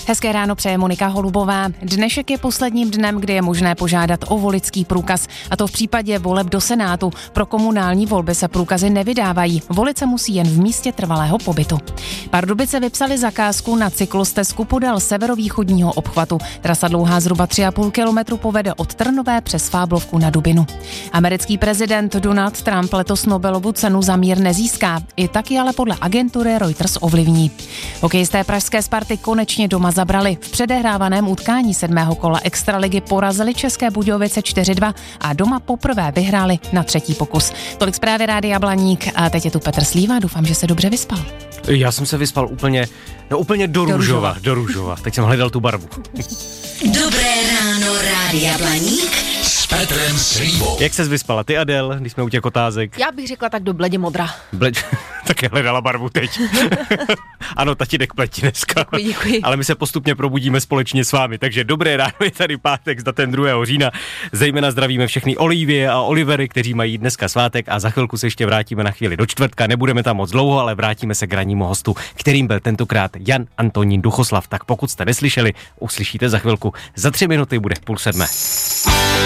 Hezké ráno přeje Monika Holubová. Dnešek je posledním dnem, kdy je možné požádat o voličský průkaz, a to v případě voleb do Senátu. Pro komunální volby se průkazy nevydávají. Volit se musí jen v místě trvalého pobytu. Pardubice vypsali zakázku na cyklostezku podél severovýchodního obchvatu. Trasa dlouhá zhruba 3,5 kilometru povede od Trnové přes Fáblovku na Dubinu. Americký prezident Donald Trump letos Nobelovu cenu za mír nezíská. I tak ji ale podle agentury Reuters ovlivní. Hokejisté pražské Sparty konečně doma zabrali. V předehrávaném utkání 7. kola extraligy porazili České Budějovice 4-2 a doma poprvé vyhráli na třetí pokus. Tolik zprávy Rádia Blaník a teď je tu Petr Slíva. Doufám, že se dobře vyspal. Já jsem se vyspal úplně do růžova. Teď jsem hledal tu barvu. Dobré ráno, Rádia Blaník s Petrem Slívou. Jak ses vyspala ty, Adel, když jsme u těch otázek? Já bych řekla tak do bledě modra. Také hledala barvu teď. Ano, tatínek pleti dneska. Děkuji. Ale my se postupně probudíme společně s vámi, takže dobré ráno, je tady pátek, za ten 2. října. Zejména zdravíme všechny Olivie a Olivery, kteří mají dneska svátek, a za chvilku se ještě vrátíme na chvíli do čtvrtka. Nebudeme tam moc dlouho, ale vrátíme se k rannímu hostu, kterým byl tentokrát Jan Antonín Duchoslav. Tak pokud jste neslyšeli, uslyšíte za chvilku. Za 3 minuty bude 6:30.